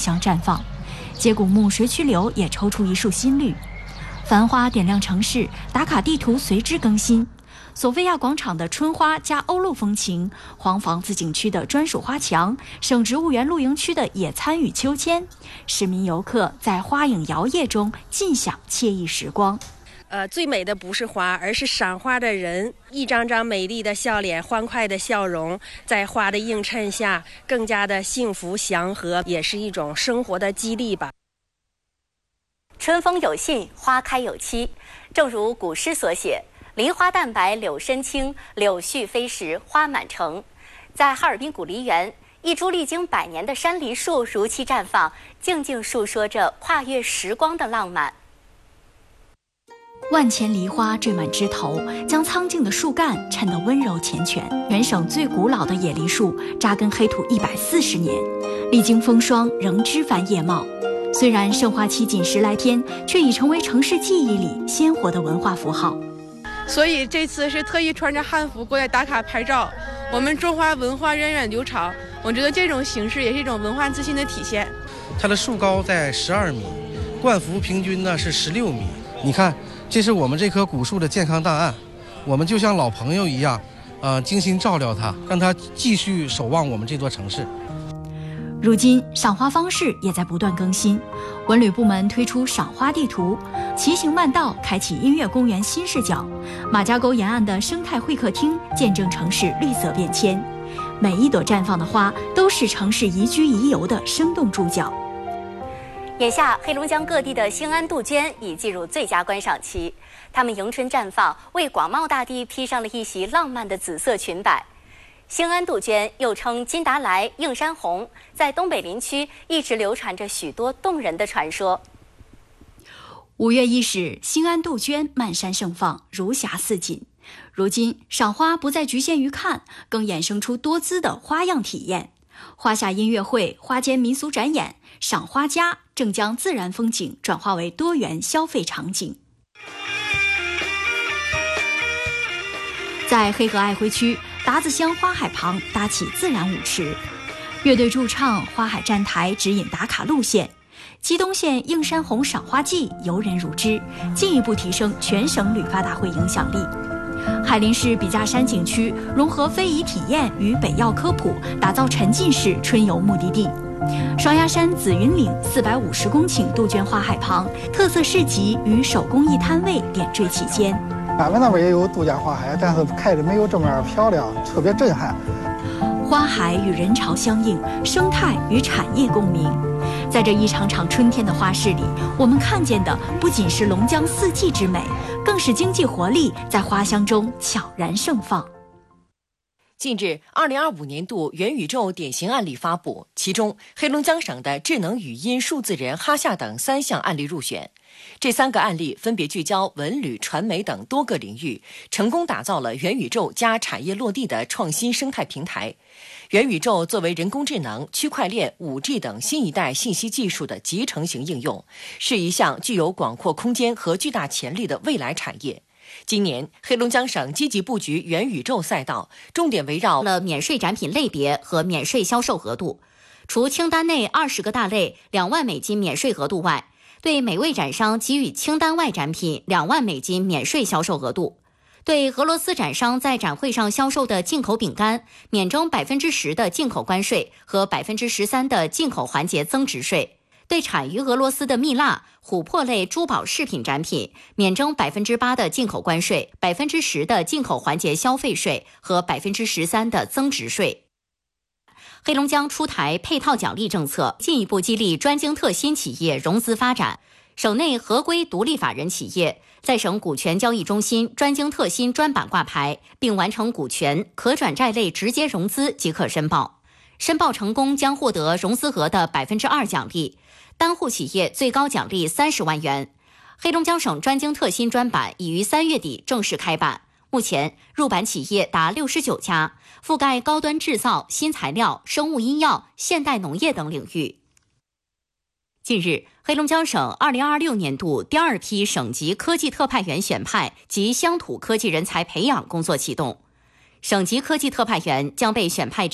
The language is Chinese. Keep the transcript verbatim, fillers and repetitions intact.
相绽放，接骨木水曲柳也抽出一束新绿。繁花点亮城市，打卡地图随之更新。索菲亚广场的春花加欧陆风情，黄房子景区的专属花墙，省植物园露营区的野餐与秋千，市民游客在花影摇曳中尽享惬意时光。 呃，最美的不是花，而是赏花的人，一张张美丽的笑脸，欢快的笑容，在花的映衬下更加的幸福祥和，也是一种生活的激励吧。 春风有信，花开有期，正如古诗所写，梨花淡白柳深青，柳絮飞时花满城。在哈尔滨古梨园，一株历经百年的山梨树如期绽放，静静述说着跨越时光的浪漫。 万千梨花缀满枝头，将苍劲的树干衬得温柔缱绻。全省最古老的野梨树扎根黑土一百四十年，历经风霜仍枝繁叶茂。虽然盛花期仅十来天，却已成为城市记忆里鲜活的文化符号。 所以这次是特意穿着汉服过来打卡拍照。我们中华文化源远流长，我觉得这种形式也是一种文化自信的体现。 它的树高在十二米，冠幅平均呢是十六米。你看，这是我们这棵古树的健康档案，我们就像老朋友一样，呃，精心照料它，让它继续守望我们这座城市。 如今赏花方式也在不断更新，文旅部门推出赏花地图，骑行慢道开启音乐公园新视角，马家沟沿岸的生态会客厅见证城市绿色变迁，每一朵绽放的花都是城市宜居宜游的生动注脚。 眼下黑龙江各地的兴安杜鹃已进入最佳观赏期，它们迎春绽放，为广袤大地披上了一袭浪漫的紫色裙摆。兴安杜鹃又称金达莱、映山红，在东北林区一直流传着许多动人的传说。 五月伊始，兴安杜鹃漫山盛放，如霞似锦。如今赏花不再局限于看，更衍生出多姿的花样体验。花下音乐会、花间民俗展演、赏花家正将自然风景转化为多元消费场景。在黑河爱辉区达子乡花海旁搭起自然舞池，乐队驻唱，花海站台指引打卡路线。鸡东县映山红赏花季游人如织，进一步提升全省旅发大会影响力。海林市笔架山景区融合非遗体验与北药科普，打造沉浸式春游目的地。双鸭山紫云岭四百五十公顷杜鹃花海旁，特色市集与手工艺摊位点缀其间。 俺们那边也有杜鹃花海，但是开的没有这么漂亮，特别震撼。 花海与人潮相应，生态与产业共鸣。在这一场场春天的花市里，我们看见的不仅是龙江四季之美，更是经济活力在花香中悄然盛放。 近日，二零二五年度元宇宙典型案例发布，其中黑龙江省的智能语音数字人哈夏等三项案例入选。这三个案例分别聚焦文旅、传媒等多个领域，成功打造了元宇宙加产业落地的创新生态平台。元宇宙作为人工智能、区块链、五 G 等新一代信息技术的集成型应用，是一项具有广阔空间和巨大潜力的未来产业。今年，黑龙江省积极布局元宇宙赛道，重点围绕了免税展品类别和免税销售额度。除清单内二十个大类两万美金免税额度外，对每位展商给予清单外展品两万美金免税销售额度。对俄罗斯展商在展会上销售的进口饼干，免征百分之十的进口关税和百分之十三的进口环节增值税。对产于俄罗斯的蜜蜡、琥珀类珠宝饰品展品，免征百分之八的进口关税、百分之十的进口环节消费税和百分之十三的增值税。黑龙江出台配套奖励政策，进一步激励专精特新企业融资发展。省内合规独立法人企业在省股权交易中心专精特新专板挂牌，并完成股权、可转债类直接融资即可申报。申报成功将获得融资额的百分之二奖励，单户企业最高奖励三十万元。黑龙江省专精特新专板已于三月底正式开板，目前入板企业达六十九家，覆盖高端制造、新材料、生物医药、现代农业等领域。近日，黑龙江省二零二六年度第二批省级科技特派员选派及乡土科技人才培养工作启动，省级科技特派员将被选派